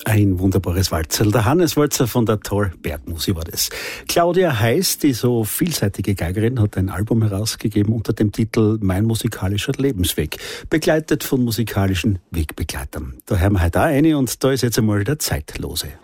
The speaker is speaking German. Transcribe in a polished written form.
Ein wunderbares Walzerl. Der Hannes Walzer von der Tor Bergmusik war das. Claudia Heiß, die so vielseitige Geigerin, hat ein Album herausgegeben unter dem Titel Mein musikalischer Lebensweg, begleitet von musikalischen Wegbegleitern. Da hören wir heute auch eine und da ist jetzt einmal der Zeitlose.